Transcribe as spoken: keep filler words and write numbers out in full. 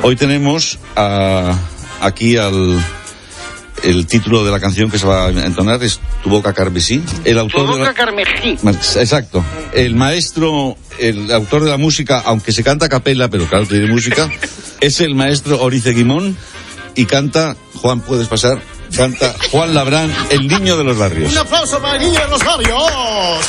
Hoy tenemos a, aquí al el título de la canción que se va a entonar es Tu boca carmesí. El autor Tu boca de la... carmesí. Exacto. El maestro, el autor de la música, aunque se canta a capela, pero claro, tiene música, es el maestro Orice Guimón y canta, Juan, puedes pasar, canta Juan Labrán, el niño de los barrios. Un aplauso para el niño de los barrios.